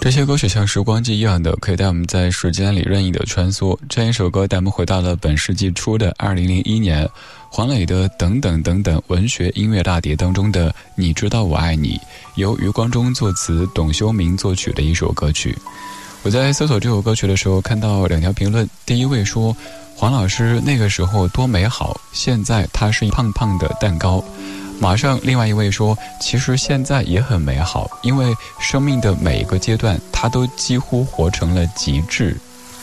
这些歌曲像时光机一样的，可以带我们在时间里任意的穿梭。这一首歌带我们回到了本世纪初的2001年，黄磊的等等等等文学音乐大碟当中的《你知道我爱你》，由余光中作词，董修明作曲的一首歌曲。我在搜索这首歌曲的时候看到2条评论，第一位说黄老师那个时候多美好，现在他是一胖胖的蛋糕。马上另外一位说其实现在也很美好，因为生命的每一个阶段他都几乎活成了极致。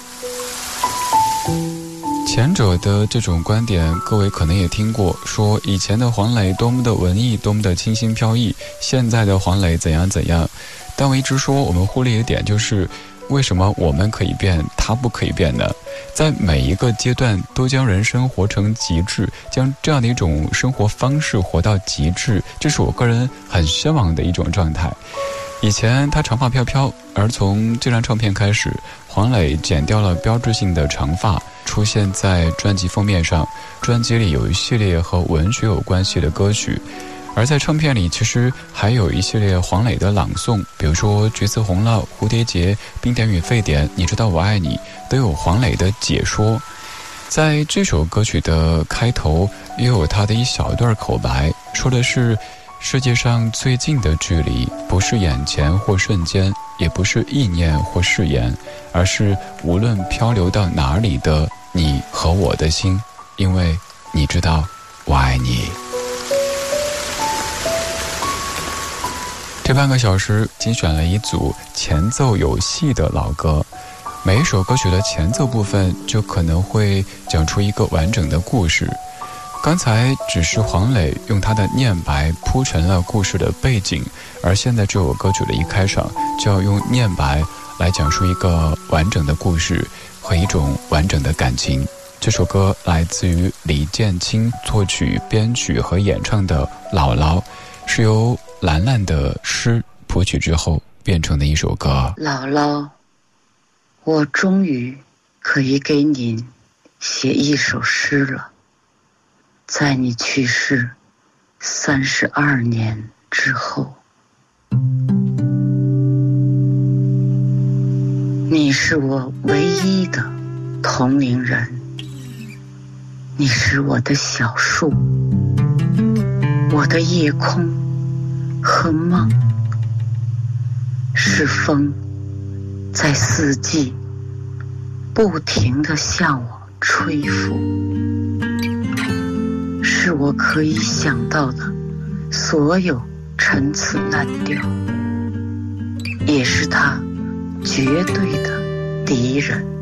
前者的这种观点各位可能也听过，说以前的黄磊多么的文艺，多么的清新飘逸，现在的黄磊怎样怎样。但我一直说我们忽略一点，就是为什么我们可以变他不可以变呢？在每一个阶段都将人生活成极致，将这样的一种生活方式活到极致，这是我个人很向往的一种状态。以前他长发飘飘，而从这张唱片开始，黄磊剪掉了标志性的长发，出现在专辑封面上。专辑里有一系列和文学有关系的歌曲，而在唱片里其实还有一系列黄磊的朗诵，比如说橘子红了、蝴蝶结、冰点与沸点、你知道我爱你，都有黄磊的解说。在这首歌曲的开头也有他的一小段口白，说的是世界上最近的距离，不是眼前或瞬间，也不是意念或誓言，而是无论漂流到哪里的你和我的心，因为你知道我爱你。这半个小时精选了一组前奏有戏的老歌，每一首歌曲的前奏部分就可能会讲出一个完整的故事。刚才只是黄磊用他的念白铺陈了故事的背景，而现在这首歌曲的一开场就要用念白来讲述一个完整的故事和一种完整的感情。这首歌来自于李建清作曲、编曲和演唱的《姥姥》，是由兰兰的诗谱曲之后变成的一首歌。 姥姥，我终于可以给您写一首诗了。在你去世32年之后，你是我唯一的同龄人，你是我的小树，我的夜空和梦，是风在四季不停地向我吹拂，是我可以想到的所有陈词滥调，也是他绝对的敌人。